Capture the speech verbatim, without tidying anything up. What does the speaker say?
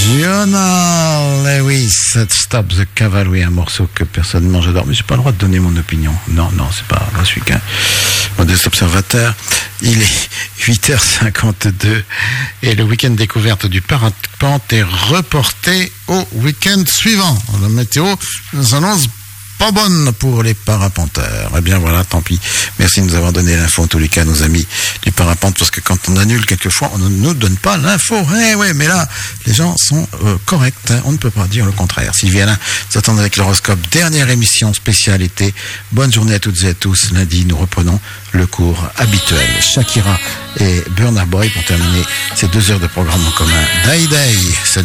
Fiona Lewis, Stop the Cavalry, un morceau que personnellement j'adore, mais j'ai pas le droit de donner mon opinion. Non, non, c'est pas, je suis qu'un modeste observateur. Il est huit heures cinquante-deux et le week-end découverte du parapente est reporté au week-end suivant. La météo nous annonce pas bonne pour les parapenteurs. Eh bien voilà, tant pis. Merci de nous avoir donné l'info, en tous les cas, nos amis du parapente, parce que quand on annule quelquefois, on ne nous donne pas l'info. Eh ouais, mais là, les gens sont euh, corrects. Hein. On ne peut pas dire le contraire. Sylvie Alain, nous attendons avec l'horoscope. Dernière émission spéciale été. Bonne journée à toutes et à tous. Lundi, nous reprenons le cours habituel. Shakira et Burna Boy pour terminer ces deux heures de programme en commun. Day Day. Salut.